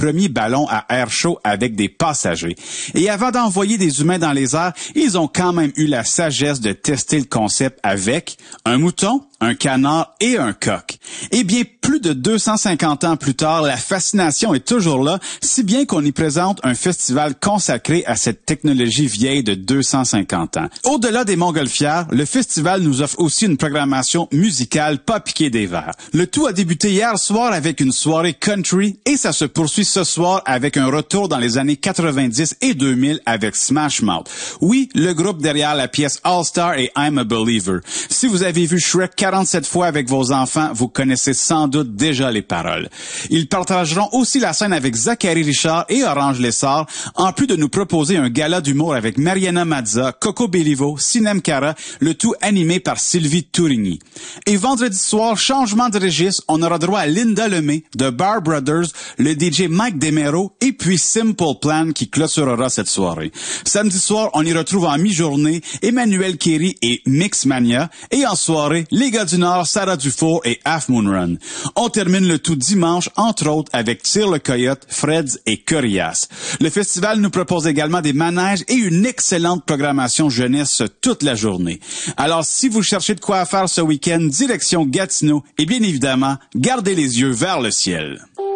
premiers ballons à air chaud avec des passagers. Et avant d'envoyer des humains dans les airs, ils ont quand même eu la sagesse de tester le concept avec un mouton, un canard et un coq. Eh bien, plus de 250 ans plus tard, la fascination est toujours là, si bien qu'on y présente un festival consacré à cette technologie vieille de 250 ans. Au-delà des montgolfières, le festival nous offre aussi une programmation musicale pas piquée des verres. Le tout a débuté hier soir avec une soirée country et ça se poursuit ce soir avec un retour dans les années 90 et 2000 avec Smash Mouth. Oui, le groupe derrière la pièce All Star et I'm a Believer. Si vous avez vu Shrek 47 fois avec vos enfants, vous connaissez sans doute déjà les paroles. Ils partageront aussi la scène avec Zachary Richard et Orange Lessard, en plus de nous proposer un gala d'humour avec Mariana Mazza, Coco Bellivo, Sinem Cara, le tout animé par Sylvie Tourigny. Et vendredi soir, changement de registre, on aura droit à Linda Lemay, The Bar Brothers, le DJ Mike DeMero et puis Simple Plan qui clôturera cette soirée. Samedi soir, on y retrouve en mi-journée Emmanuel Kerry et Mixmania et en soirée, les gars du Nord, Sarah Dufour et Half Moon Run. On termine le tout dimanche, entre autres, avec Tire le Coyote, Freds et Corias. Le festival nous propose également des manèges et une excellente programmation jeunesse toute la journée. Alors, si vous cherchez de quoi faire ce week-end, direction Gatineau et bien évidemment, gardez les yeux vers le ciel.